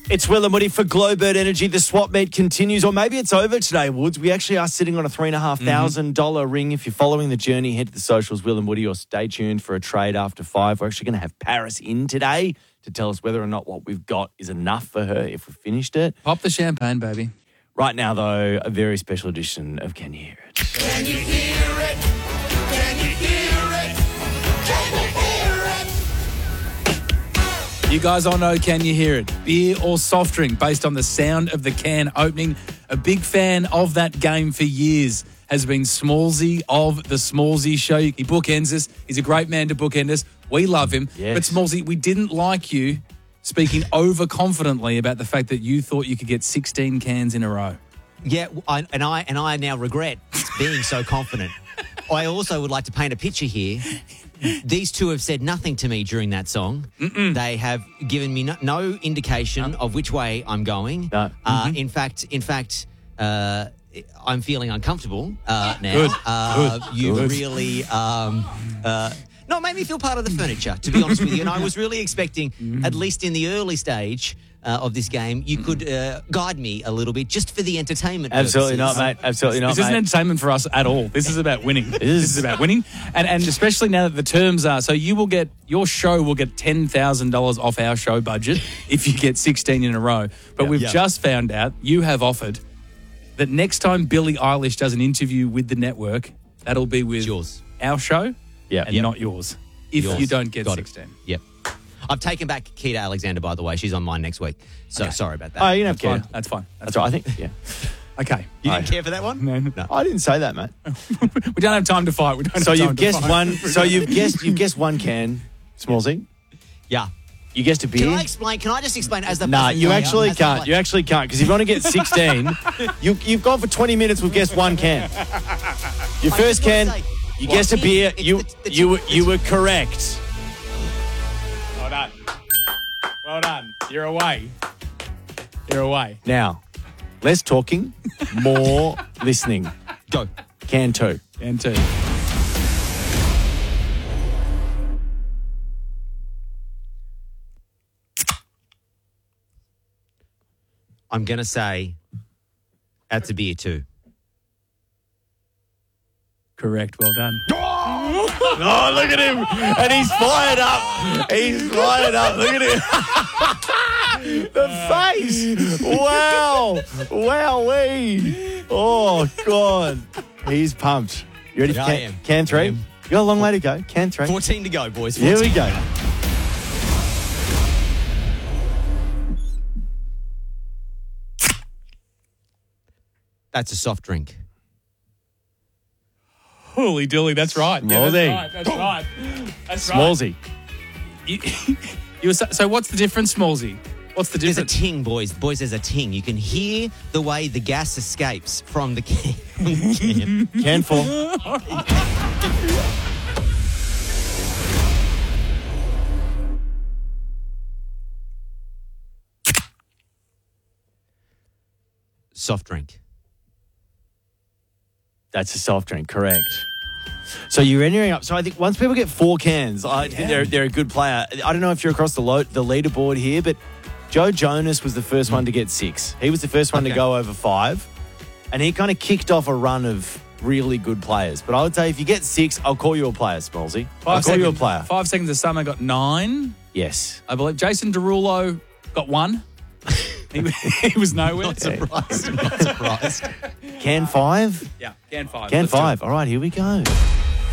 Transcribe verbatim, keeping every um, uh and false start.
It's Will and Woody for Glowbird Energy. The swap meet continues, or maybe it's over today, Woods. We actually are sitting on a three thousand five hundred dollars mm-hmm. ring. If you're following the journey, head to the socials, Will and Woody, or stay tuned for a trade after five. We're actually going to have Paris in today to tell us whether or not what we've got is enough for her if we finished it. Pop the champagne, baby. Right now, though, a very special edition of Can You Hear It? Can you hear it? Can you hear it? Can you hear it? You guys all know Can You Hear It? Beer or soft drink based on the sound of the can opening. A big fan of that game for years has been Smallsy of the Smallsy Show. He bookends us. He's a great man to bookend us. We love him. Yes. But Smallsy, we didn't like you speaking overconfidently about the fact that you thought you could get sixteen cans in a row. Yeah, I, and I and I now regret being so confident. I also would like to paint a picture here. These two have said nothing to me during that song. Mm-mm. They have given me no, no indication no. of which way I'm going. No. Uh, mm-hmm. In fact, in fact, uh, I'm feeling uncomfortable uh, now. Good. Uh, Good. You Good. really. Um, uh, No, it made me feel part of the furniture, to be honest with you. And I was really expecting, mm. at least in the early stage uh, of this game, you mm. could uh, guide me a little bit just for the entertainment Absolutely purposes. not, mate. Absolutely not, This mate. isn't entertainment for us at all. This is about winning. This is about winning. And and especially now that the terms are, so you will get, your show will get ten thousand dollars off our show budget if you get sixteen in a row. But yeah, we've yeah. just found out, you have offered, that next time Billie Eilish does an interview with the network, that'll be with yours. Our show Yeah. and Yep. not yours. If Yours. you don't get Got sixteen. It. Yep. I've taken back Keita Alexander, by the way. She's on mine next week. So Okay. sorry about that. Oh, you can have That's fine. care. That's fine. That's right. I think, yeah. Okay. You I- didn't care for that one? No, no. No. I didn't say that, mate. We don't have time to fight. We don't So have time you've to guessed fight. one. So you've guessed. You've guessed one can, Smallsy. Yeah. You guessed a beer. Can I explain? Can I just explain as the Nah, person you who I am, actually as can't. I- You actually can't because if you want to get sixteen, you, you've gone for twenty minutes. We've guessed one can. Your I first just wanna can, say, you what? guessed a beer. It's You the- the- you were the- you were correct. Well done. Well done. You're away. You're away. Now, less talking, more listening. Go. Can two. And two. I'm going to say that's a beer too. Correct. Well done. Oh, look at him. And he's fired up. He's fired up. Look at him. The face. Wow. Wowee. Oh, God. He's pumped. You ready for Yeah, I can, am. can I three? am. You got a long way to go. Can three. fourteen to go, boys. Here we go. That's a soft drink. Holy dilly, that's right. Yeah, Smallsy. that's right. That's right. That's right. Smallsy. You, you were so, so what's the difference, Smallsy? What's the There's a difference? ting, boys. Boys, there's a ting. You can hear the way the gas escapes from the can. can. Can four. Soft drink. That's a soft drink, correct. So you're entering up. So I think once people get four cans, I think they're, they're a good player. I don't know if you're across the lo- the leaderboard here, but Joe Jonas was the first one to get six. He was the first one Okay. to go over five, and he kind of kicked off a run of really good players. But I would say if you get six, I'll call you a player, Smallsy. I'll call you a player. Five seconds of summer got nine. Yes. I believe Jason Derulo got one. he, he was nowhere. Not surprised. Not surprised. Can five? Yeah, can five. Can Let's do it. five. All right, here we go.